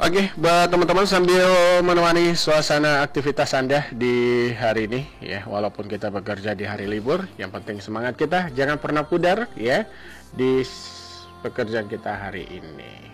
Oke, buat teman-teman sambil menemani suasana aktivitas Anda di hari ini ya, walaupun kita bekerja di hari libur, yang penting semangat kita jangan pernah pudar ya di pekerjaan kita hari ini.